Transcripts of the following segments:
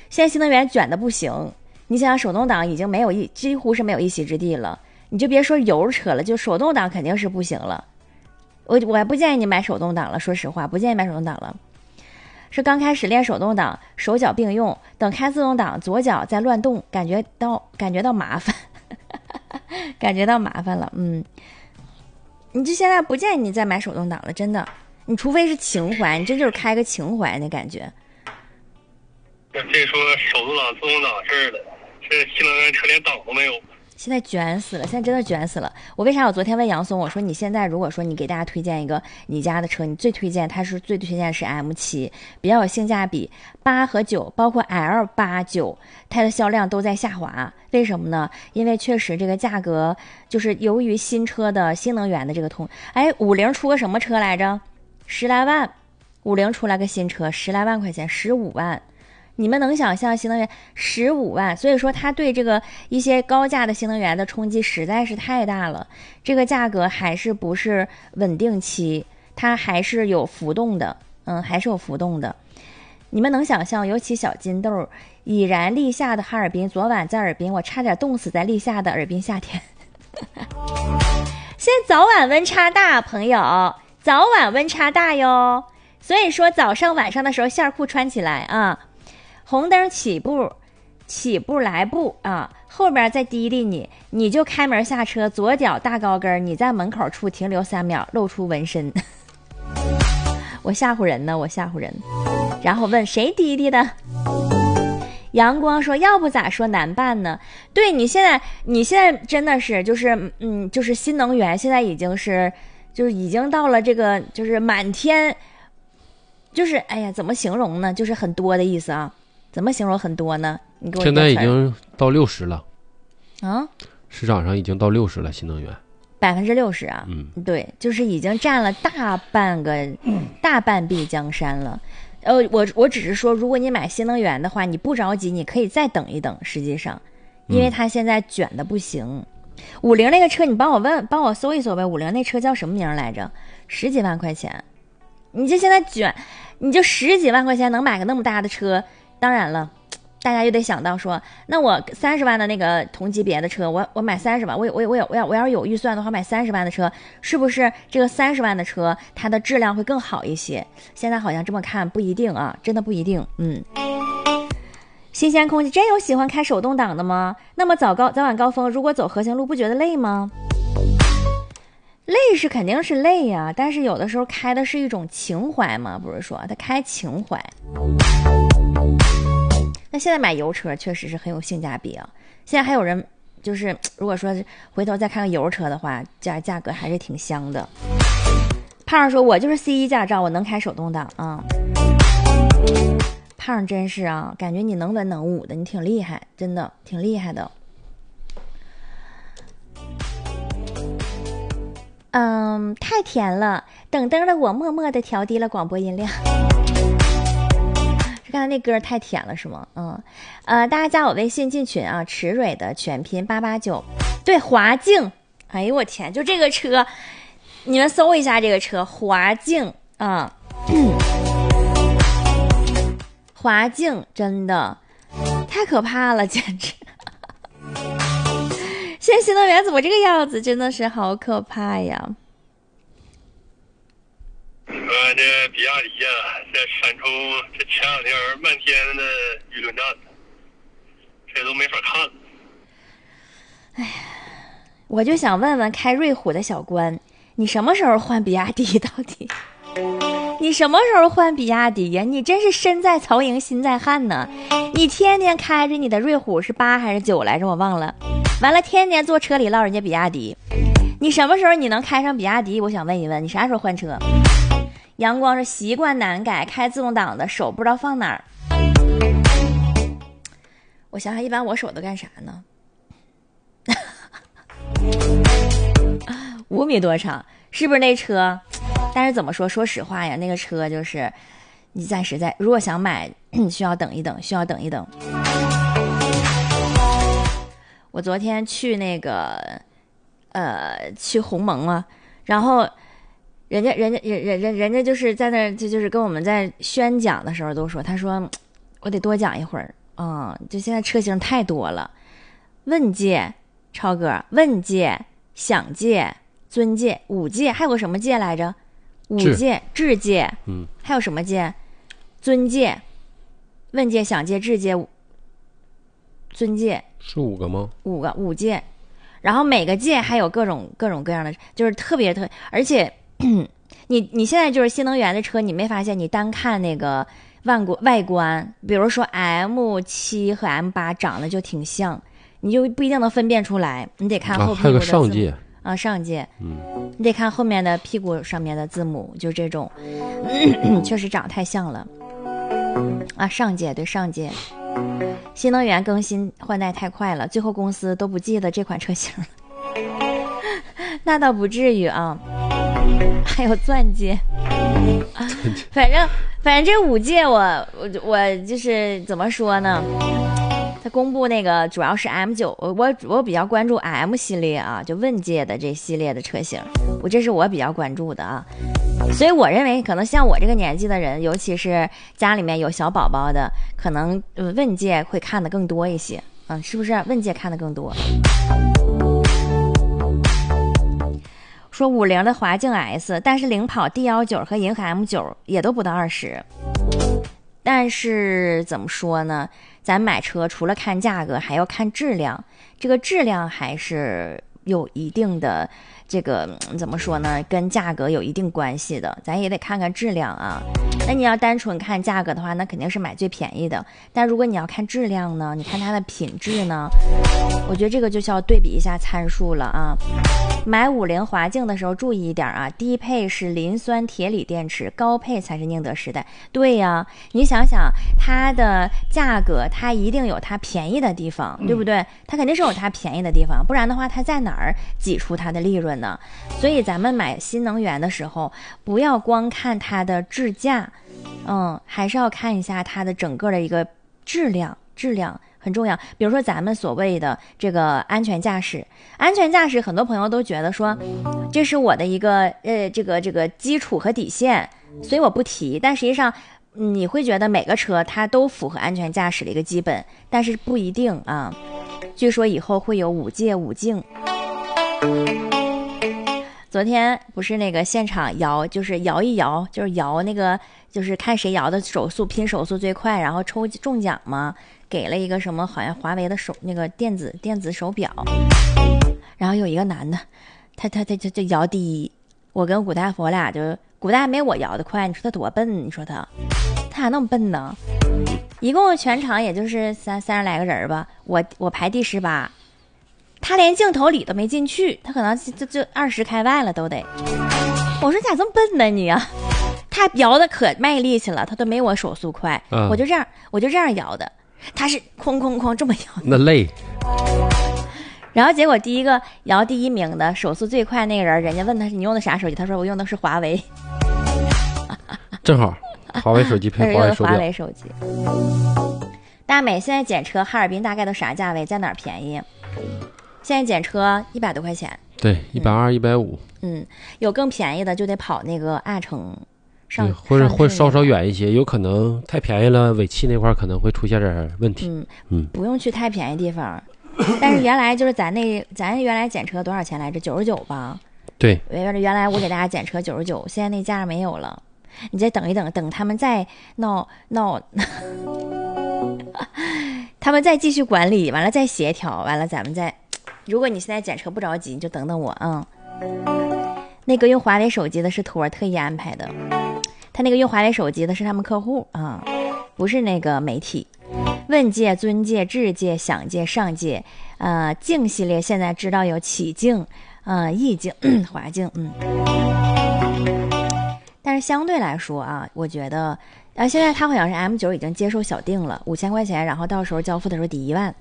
现在新能源卷的不行，你想想手动挡已经几乎是没有一席之地了，你就别说油车了，就手动挡肯定是不行了。我还不建议你买手动挡了，说实话，不建议买手动挡了。是刚开始练手动挡，手脚并用，等开自动挡，左脚在乱动，感觉到麻烦，感觉到麻烦了。你就现在不建议你再买手动挡了，真的。你除非是情怀，你这就是开个情怀那感觉。 这说手动挡、自动挡事儿了，这新能源车连档都没有。 现在卷死了，现在真的卷死了。我昨天问杨松，我说你现在如果说你给大家推荐一个你家的车，你最推荐是 M7， 比较有性价比，8和9包括 L8、9它的销量都在下滑，为什么呢？因为确实这个价格就是由于新车的新能源的这个50出个什么车来着，10来万，50出来个新车10来万块钱，15万。你们能想象新能源15万？所以说它对这个一些高价的新能源的冲击实在是太大了。这个价格还是不是稳定期，它还是有浮动的，还是有浮动的。你们能想象，尤其小金豆已然立夏的哈尔滨，昨晚在尔滨我差点冻死在立夏的尔滨夏天。现在早晚温差大，朋友，早晚温差大哟。所以说早上晚上的时候线裤穿起来啊。红灯起步来步啊，后边再滴滴你就开门下车，左脚大高跟，你在门口处停留3秒，露出纹身。我吓唬人呢，我吓唬人。然后问谁滴滴的？阳光说要不咋说难办呢？对，你现在真的是就是新能源现在已经到了这个就是满天，就是哎呀怎么形容呢？就是很多的意思啊。怎么形容很多呢？你给我现在已经到60了啊！ 市场上已经到60了，新能源 60%啊！对，就是已经占了大半壁江山了。我只是说，如果你买新能源的话，你不着急，你可以再等一等。实际上，因为它现在卷的不行。50那个车，你帮我搜一搜呗。50那车叫什么名来着？10几万块钱，你这现在卷，你就10几万块钱能买个那么大的车？当然了，大家就得想到说，那我30万的那个同级别的车，我买30万，我要是有预算的话，买30万的车，是不是这个30万的车它的质量会更好一些？现在好像这么看不一定啊，真的不一定。新鲜空气真有喜欢开手动挡的吗？那么早晚高峰如果走核心路不觉得累吗？累是肯定是累呀，但是有的时候开的是一种情怀嘛，不是说他开情怀。那现在买油车确实是很有性价比啊！现在还有人就是如果说回头再看个油车的话，价格还是挺香的。胖说：“我就是 C1 驾照，我能开手动挡啊。”胖真是啊，感觉你能文能武的，你挺厉害，真的挺厉害的。太甜了，等灯的我默默地调低了广播音量。刚才那歌太甜了是吗？大家加我微信进群啊，池蕊的全拼889，对，华境，哎呦我天，就这个车，你们搜一下这个车，华境啊，华境真的太可怕了，简直！现在新能源怎么这个样子？真的是好可怕呀！ 这比亚迪呀，这闪出这前2天漫天的舆论战，这都没法看了。 哎呀，我就想问问开瑞虎的小关，你什么时候换比亚迪？到底你什么时候换比亚迪呀？你真是身在曹营心在汉呢！你天天开着你的瑞虎是8还是9来着？我忘了。完了，天天坐车里唠人家比亚迪。你什么时候你能开上比亚迪？我想问一问，你啥时候换车？阳光是习惯难改，开自动挡的手不知道放哪儿。我想想，一般我手都干啥呢？5米多长，是不是那车？但是怎么说？说实话呀，那个车就是你暂时如果想买，需要等一等，需要等一等。我昨天去那个去鸿蒙啊，然后人家就是在那就是跟我们在宣讲的时候都说，他说我得多讲一会儿， 就现在车型太多了，问界，超哥，问界、享界、尊界、五界，还有个什么界来着？五界、智界，还有什么界？尊界、问界、享界、智界、尊界， 是5个吗 ？5界，然后每个界还有各种各样的，就是特别，而且你现在就是新能源的车，你没发现你单看那个外观，比如说 M7和 M8长得就挺像，你就不一定能分辨出来，你得看后屁股的字母。 还有个上界上界，你得看后面的屁股上面的字母，就这种，确实长得太像了。上界，对，上界。新能源更新换代太快了，最后公司都不记得这款车型了。那倒不至于啊。还有钻戒，反正这5界我就是怎么说呢？他公布那个主要是 M9，我比较关注 M 系列啊，就问界的这系列的车型，这是我比较关注的啊。所以我认为可能像我这个年纪的人，尤其是家里面有小宝宝的，可能问界会看得更多一些，是不是？问界看得更多。说50的华境 S， 但是领跑 D19 和银河 M9 也都不到20。但是怎么说呢？咱买车除了看价格，还要看质量。这个质量还是有一定的这个怎么说呢？跟价格有一定关系的，咱也得看看质量啊。那你要单纯看价格的话，那肯定是买最便宜的。但如果你要看质量呢，你看它的品质呢，我觉得这个就需要对比一下参数了啊。买50华境的时候注意一点啊，低配是磷酸铁锂电池，高配才是宁德时代。对呀，你想想它的价格，它一定有它便宜的地方，对不对？它肯定是有它便宜的地方，不然的话它在哪儿挤出它的利润呢？所以咱们买新能源的时候，不要光看它的质价，还是要看一下它的整个的一个质量很重要。比如说咱们所谓的这个安全驾驶，很多朋友都觉得说这是我的一个这个基础和底线，所以我不提。但实际上你会觉得每个车它都符合安全驾驶的一个基本，但是不一定啊。据说以后会有5界5境。昨天不是那个现场摇，就是摇一摇，就是摇那个，就是看谁摇的手速拼手速最快，然后抽中奖嘛，给了一个什么好像华为的那个电子手表，然后有一个男的，他就摇第一，我跟古大夫我俩就古大没我摇的快，你说他多笨，你说他还那么笨呢？一共全场也就是30来个人吧，我排第18。他连镜头里都没进去，他可能就20开外了都得。我说咋这么笨呢你啊？他摇的可卖力气了，他都没我手速快。我就这样摇的，他是哐哐哐这么摇的， 那累。 然后结果第一个摇第1名的手速最快那个人，人家问他你用的啥手机，他说我用的是华为。 正好华为手机配华为手表。 华为手机。大美现在检车哈尔滨大概都啥价位，在哪儿便宜？现在检车100多块钱， 对，120、150。 有更便宜的就得跑那个阿城上， 或者会稍远一些，有可能太便宜了，尾气那块可能会出现点问题。 不用去太便宜地方。但是原来就是咱原来检车多少钱来着？99吧。 对， 原来我给大家检车99，现在那价没有了。你再等一等，等他们再闹，他们再继续管理，完了再协调，完了咱们再。如果你现在检车不着急，你就等等我啊。那个用华为手机的是托儿特意安排的，他那个用华为手机的是他们客户啊，不是那个媒体。问界、尊界、智界、享界、上界，境系列现在知道有启境、意境、华境，但是相对来说啊，我觉得现在他好像是 M9 已经接受小定了，5000块钱，然后到时候交付的时候抵1万。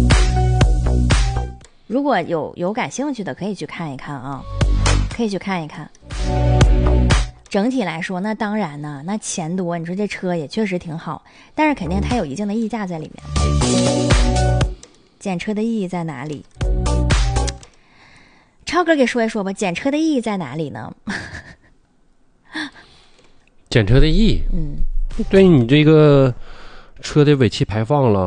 如果有感兴趣的，可以去看一看啊，可以去看一看。整体来说，那当然呢，那钱多，你说这车也确实挺好，但是肯定它有一定的溢价在里面。检车的意义在哪里？超哥给说一说吧，检车的意义在哪里呢？ 检车的意义，对你这个车的尾气排放了，